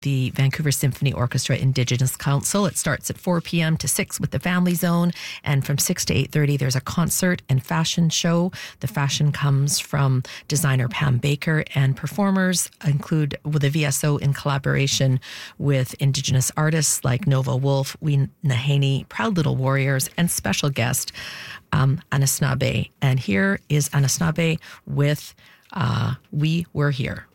the Vancouver Symphony Orchestra Indigenous Council. It starts at 4 p.m. to 6 with the Family Zone, and from 6 to 8:30 there's a concert and fashion show. The fashion comes from designer Pam Baker, and performers include the VSO in collaboration with Indigenous artists like Nova Wolf, Wee Nahaney, Proud Little Warriors, and special guest Anishinaabe. And here is Anishinaabe with We Were Here.